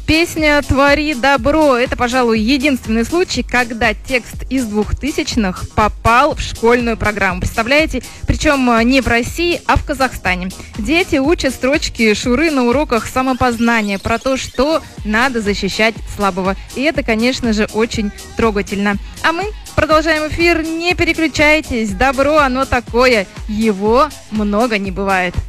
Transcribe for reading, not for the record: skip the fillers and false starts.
Песня «Твори добро» — это, пожалуй, единственный случай, когда текст из 2000-х попал в школьную программу. Представляете? Причем не в России, а в Казахстане. Дети учат строчки Шуры на уроках самопознания про то, что надо защищать слабого. И это, конечно же, очень трогательно. А мы продолжаем эфир. Не переключайтесь. Добро оно такое. Его много не бывает.